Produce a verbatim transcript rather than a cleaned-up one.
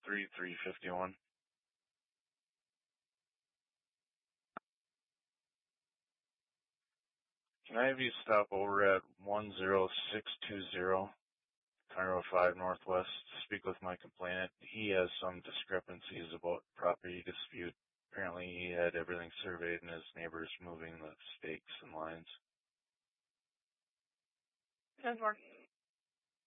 three three five one. Can I have you stop over at one zero six two zero, Carnival five Northwest, to speak with my complainant? He has some discrepancies about property dispute. Apparently he had everything surveyed and his neighbor's moving the stakes and lines. Good morning.